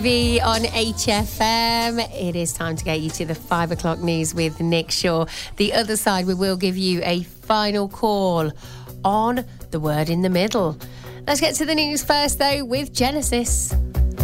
V on HFM. It is time to get you to the 5 o'clock news with Nick Shaw. The other side, we will give you a final call on the word in the middle. Let's get to the news first, though, with Genesis.